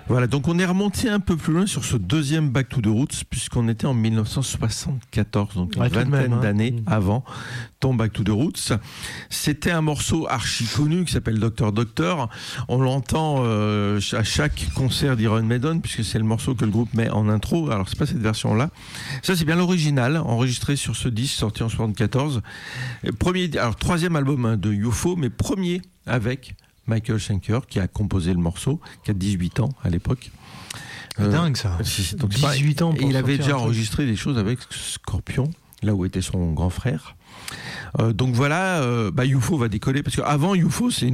Voilà, donc on est remonté un peu plus loin sur ce deuxième Back to the Roots, puisqu'on était en 1974, donc une vingtaine d'années avant ton Back to the Roots. C'était un morceau archi connu qui s'appelle Docteur Docteur. On l'entend à chaque concert d'Iron Maiden, puisque c'est le morceau que le groupe met en intro. Alors c'est pas cette version-là. Ça c'est bien l'original, enregistré sur ce disque sorti en 74. Troisième album de UFO, mais premier avec Michael Schenker, qui a composé le morceau, qui a 18 ans à l'époque. C'est dingue ça. Donc 18 ans. Et il avait déjà enregistré des choses avec Scorpion, là où était son grand frère. Donc voilà, UFO va décoller, parce qu'avant UFO, c'est